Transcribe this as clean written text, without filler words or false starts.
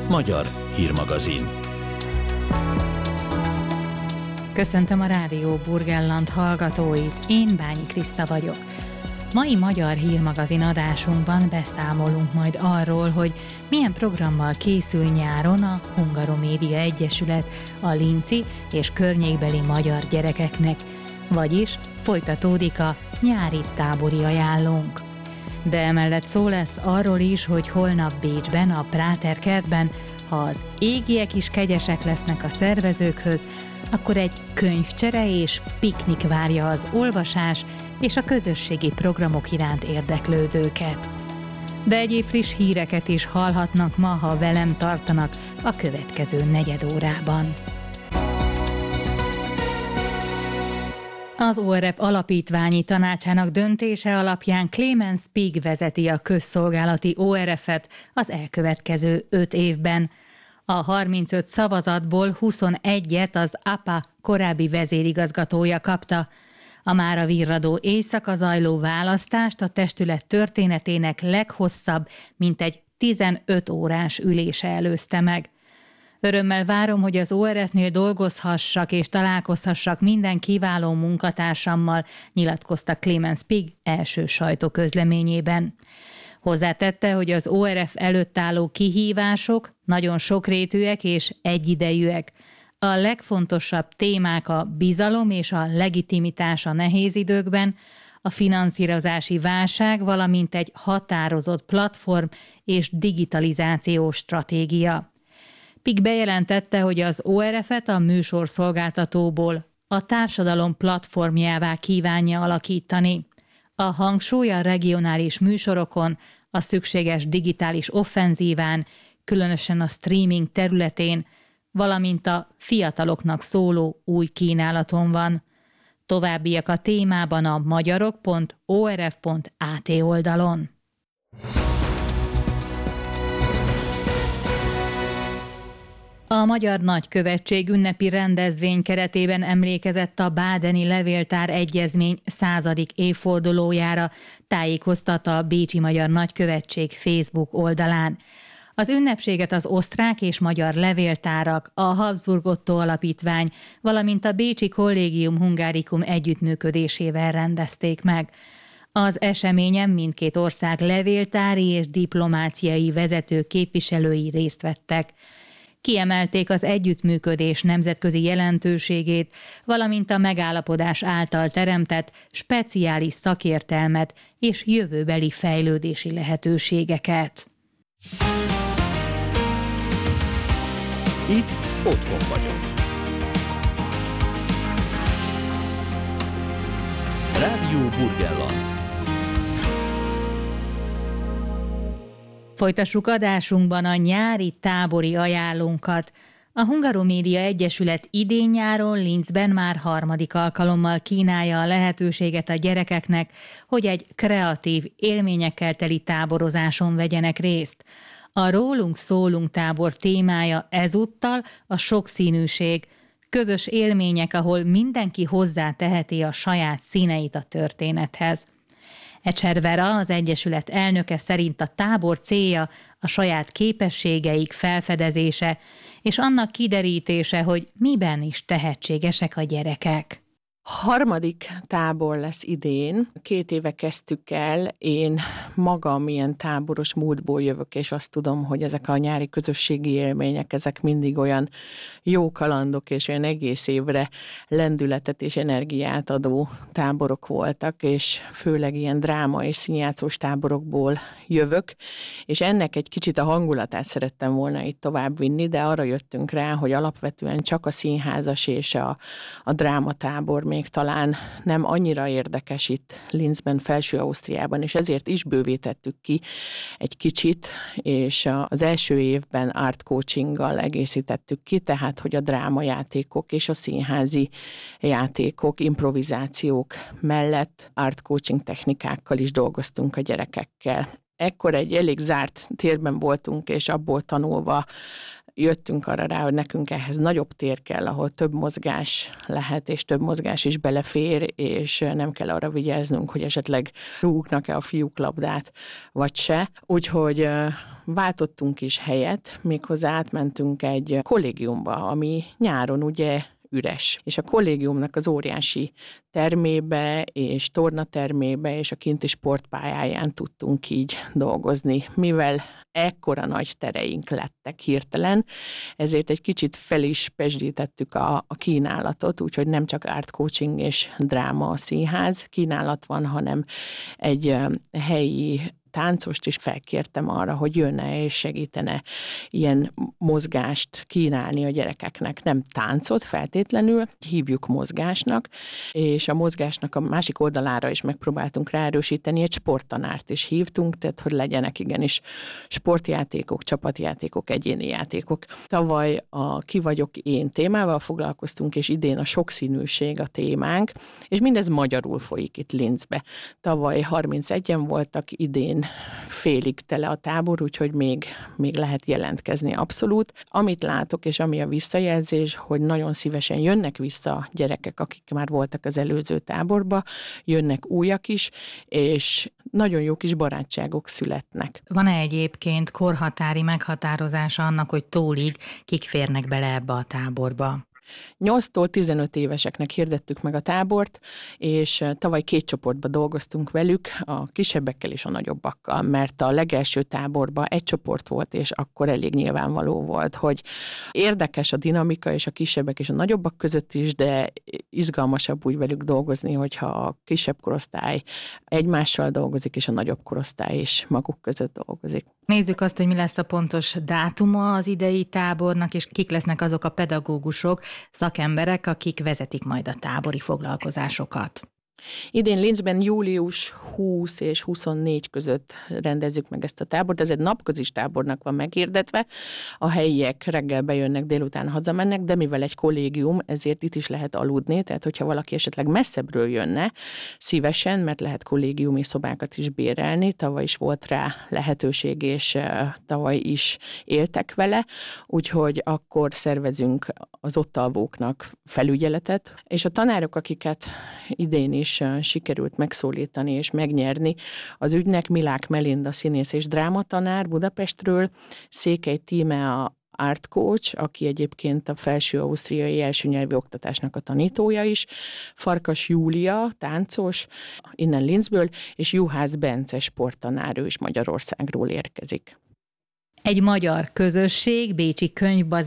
Magyar hírmagazin. Köszöntöm a Rádió Burgenland hallgatóit, én Bányi Kriszta vagyok. Mai Magyar hírmagazin adásunkban beszámolunk majd arról, hogy milyen programmal készül nyáron a Hungaromédia Egyesület a linci és környékbeli magyar gyerekeknek, vagyis folytatódik a nyári tábori ajánlónk. De emellett szó lesz arról is, hogy holnap Bécsben, a Práter kertben, ha az égiek is kegyesek lesznek a szervezőkhöz, akkor egy könyvcsere és piknik várja az olvasás és a közösségi programok iránt érdeklődőket. De egyéb friss híreket is hallhatnak ma, ha velem tartanak a következő negyed órában. Az ORF alapítványi tanácsának döntése alapján Clemens Pig vezeti a közszolgálati ORF-et az elkövetkező 5 évben. A 35 szavazatból 21-et az APA korábbi vezérigazgatója kapta. A mára virradó éjszaka zajló választást a testület történetének leghosszabb, mintegy 15 órás ülése előzte meg. Örömmel várom, hogy az ORF-nél dolgozhassak és találkozhassak minden kiváló munkatársammal, nyilatkozta Clemens Pig első sajtóközleményében. Hozzátette, hogy az ORF előtt álló kihívások nagyon sokrétűek és egyidejűek. A legfontosabb témák a bizalom és a legitimitás a nehéz időkben, a finanszírozási válság, valamint egy határozott platform és digitalizációs stratégia. Pig bejelentette, hogy az ORF-et a műsorszolgáltatóból a társadalom platformjává kívánja alakítani. A hangsúly a regionális műsorokon, a szükséges digitális offenzíván, különösen a streaming területén, valamint a fiataloknak szóló új kínálaton van. Továbbiak a témában a magyarok.orf.at oldalon. A Magyar Nagykövetség ünnepi rendezvény keretében emlékezett a Bádeni Levéltár Egyezmény 100. évfordulójára, tájékoztat a Bécsi Magyar Nagykövetség Facebook oldalán. Az ünnepséget az osztrák és magyar levéltárak, a Habsburg Otto Alapítvány, valamint a Bécsi Collegium Hungarikum együttműködésével rendezték meg. Az eseményen mindkét ország levéltári és diplomáciai vezető képviselői részt vettek. Kiemelték az együttműködés nemzetközi jelentőségét, valamint a megállapodás által teremtett speciális szakértelmet és jövőbeli fejlődési lehetőségeket. Itt otthon vagyok. Rádió Burgenland. Folytassuk adásunkban a nyári tábori ajánlónkat. A Hungaromédia Egyesület idén-nyáron Linzben már 3. alkalommal kínálja a lehetőséget a gyerekeknek, hogy egy kreatív, élményekkel teli táborozáson vegyenek részt. A Rólunk Szólunk tábor témája ezúttal a sokszínűség, közös élmények, ahol mindenki hozzáteheti a saját színeit a történethez. Ecser Vera, az Egyesület elnöke szerint a tábor célja a saját képességeik felfedezése, és annak kiderítése, hogy miben is tehetségesek a gyerekek. 3. tábor lesz idén. 2 éve kezdtük el. Én magam ilyen táboros múltból jövök, és azt tudom, hogy ezek a nyári közösségi élmények, ezek mindig olyan jó kalandok, és olyan egész évre lendületet és energiát adó táborok voltak, és főleg ilyen dráma és színjátszós táborokból jövök, és ennek egy kicsit a hangulatát szerettem volna itt továbbvinni, de arra jöttünk rá, hogy alapvetően csak a színházas és a drámatábor még talán nem annyira érdekes itt Linzben, Felső-Ausztriában, és ezért is bővítettük ki egy kicsit, és az első évben art coachinggal egészítettük ki, tehát hogy a drámajátékok és a színházi játékok, improvizációk mellett art coaching technikákkal is dolgoztunk a gyerekekkel. Ekkor egy elég zárt térben voltunk, és abból tanulva jöttünk arra rá, hogy nekünk ehhez nagyobb tér kell, ahol több mozgás lehet, és több mozgás is belefér, és nem kell arra vigyáznunk, hogy esetleg rúgnak-e a fiúk labdát, vagy se. Úgyhogy váltottunk is helyet, méghozzá átmentünk egy kollégiumba, ami nyáron ugye üres. És a kollégiumnak az óriási termébe és tornatermébe és a kinti sportpályáján tudtunk így dolgozni, mivel ekkora nagy tereink lettek hirtelen, ezért egy kicsit fel is pesdítettük a kínálatot, úgyhogy nem csak art coaching és dráma színház kínálat van, hanem egy helyi táncost is felkértem arra, hogy jönne és segítene ilyen mozgást kínálni a gyerekeknek. Nem táncot feltétlenül, hívjuk mozgásnak, és a mozgásnak a másik oldalára is megpróbáltunk ráerősíteni, egy sporttanárt is hívtunk, tehát hogy legyenek igenis sportjátékok, csapatjátékok, egyéni játékok. Tavaly a Ki vagyok én témával foglalkoztunk, és idén a sokszínűség a témánk, és mindez magyarul folyik itt Linzbe. Tavaly 31-en voltak, idén félig tele a tábor, úgyhogy még lehet jelentkezni abszolút. Amit látok, és ami a visszajelzés, hogy nagyon szívesen jönnek vissza gyerekek, akik már voltak az előző táborba, jönnek újak is, és nagyon jó kis barátságok születnek. Van-e egyébként korhatári meghatározása annak, hogy tólig kik férnek bele ebbe a táborba? 8-tól 15 éveseknek hirdettük meg a tábort, és tavaly 2 csoportba dolgoztunk velük, a kisebbekkel és a nagyobbakkal, mert a legelső táborban egy csoport volt, és akkor elég nyilvánvaló volt, hogy érdekes a dinamika, és a kisebbek és a nagyobbak között is, de izgalmasabb úgy velük dolgozni, hogyha a kisebb korosztály egymással dolgozik, és a nagyobb korosztály is maguk között dolgozik. Nézzük azt, hogy mi lesz a pontos dátuma az idei tábornak, és kik lesznek azok a pedagógusok, szakemberek, akik vezetik majd a tábori foglalkozásokat. Idén Linzben július 20 és 24 között rendezzük meg ezt a tábort. Ez egy napközis tábornak van meghirdetve. A helyiek reggel bejönnek, délután hazamennek, de mivel egy kollégium, ezért itt is lehet aludni, tehát hogyha valaki esetleg messzebbről jönne, szívesen, mert lehet kollégiumi szobákat is bérelni. Tavaly is volt rá lehetőség, és tavaly is éltek vele, úgyhogy akkor szervezünk az ott alvóknak felügyeletet, és a tanárok, akiket idén is sikerült megszólítani és megnyerni az ügynek, Milák Melinda színész és drámatanár Budapestről, Székely Tíme a art coach, aki egyébként a felső ausztriai első nyelvi oktatásnak a tanítója is, Farkas Júlia, táncos, innen Linzből, és Juhász Bence sporttanár, ő is Magyarországról érkezik. Egy magyar közösség bécsi könyvbazár